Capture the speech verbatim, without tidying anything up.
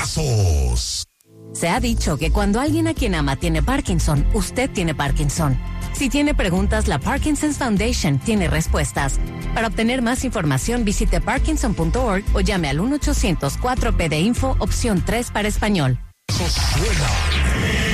casos. Se ha dicho que cuando alguien a quien ama tiene Parkinson, usted tiene Parkinson. Si tiene preguntas, la Parkinson's Foundation tiene respuestas. Para obtener más información, visite parkinson punto org o llame al uno ochocientos cuatro P de Info, opción tres para español. Eso suena